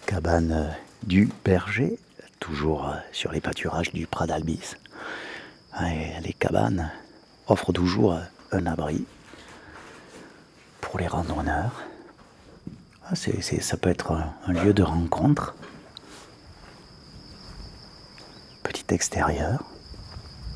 cabane du berger, toujours sur les pâturages du Prat d'Albis. Et les cabanes offrent toujours un abri pour les randonneurs. Ça peut être un lieu de rencontre. Petit extérieur.